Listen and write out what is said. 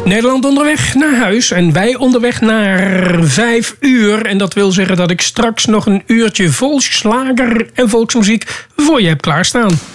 Nederland onderweg naar huis en wij onderweg naar 5 uur. En dat wil zeggen dat ik straks nog een uurtje vol slager en volksmuziek voor je heb klaarstaan.